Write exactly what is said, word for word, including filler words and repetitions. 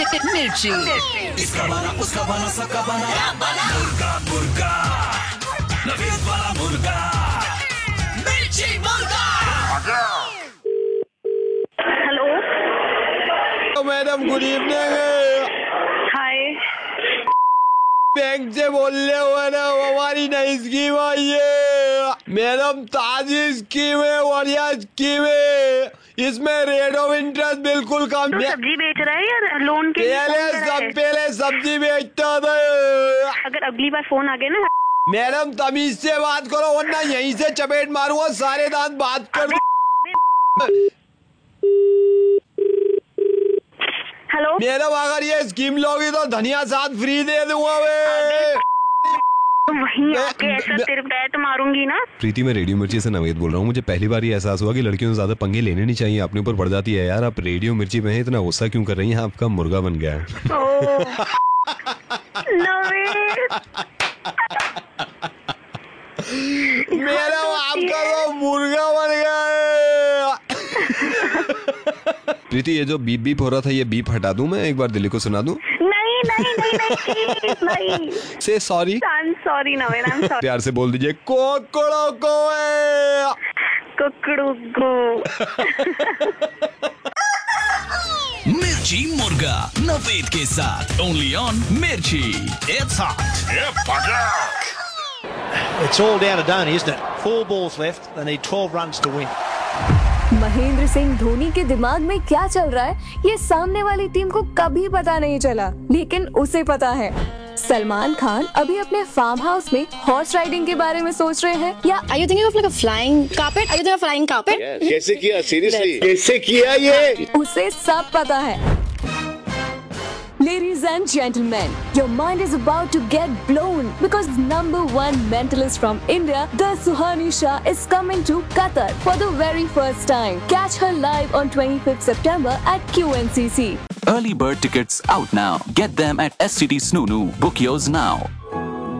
मिर्ची। इसका बना उसका बना सबका बना मुर्गा मुर्गा नवीद वाला मुर्गा मिर्ची मुर्गा। Hello madam, good evening. हाय। बैंक से बोल रहे हो ना, हमारी नई स्कीम आई है मैडम, ताजी स्कीम है, बढ़िया स्कीम है। इसमें रेट ऑफ इंटरेस्ट बिल्कुल कम। तो सब्जी बेच रहा है या लोन के लिए पहले फोन कर रहा सब है? पहले सब्जी बेचता था। अगर अगली बार फोन आ गया ना मैडम, तमीज से बात करो वरना यहीं से चपेट मारूंगा, सारे दांत बात कर दूं। हेलो मैडम, अगर ये स्कीम लोगी तो धनिया साथ फ्री दे दूंगा मैं। वहीं आके ऐसा तेरे बैट मारूंगी ना। प्रीति, मैं रेडियो मिर्ची से नवेद बोल रहा हूँ। मुझे पहली बार ये एहसास हुआ कि लड़कियों से ज्यादा पंगे लेने नहीं चाहिए, अपने ऊपर पड़ जाती है यार। आप रेडियो मिर्ची में इतना गुस्सा क्यों कर रही हैं? आपका मुर्गा बन गया है। मेरा आपका तो मुर्गा बन गया है। प्रीति, ये जो बीप बीप हो रहा था, ये बीप हटा दूं मैं? एक बार दिल्ली को सुना दूं? नहीं नहीं नहीं नहीं नहीं। से sorry. Sorry Naved, I am sorry. प्यार से बोल दीजिए, कोकड़ो को है। कुकड़ू गो। मिर्ची मुर्गा नवेद के साथ ओनली ऑन मिर्ची। It's hot. It's all down to Dhoni, isn't it? Four balls left. They need twelve runs to win. Mahendra Singh Dhoni के दिमाग में क्या चल रहा है, ये सामने वाली टीम को कभी पता नहीं चला, लेकिन उसे पता है। सलमान खान अभी अपने फार्म हाउस में हॉर्स राइडिंग के बारे में सोच रहे हैं, या Are you thinking of like a flying carpet? Are you thinking of flying carpet? कैसे किया? सीरियसली कैसे किया ये? उसे सब पता है। Ladies and gentlemen, your mind is about to get blown because number one mentalist from India, the Suhani Shah, is coming to Qatar for the very first time. Catch her live on twenty-fifth September at Q N C C. Early bird tickets out now. Get them at S C T Snoo. Book yours now.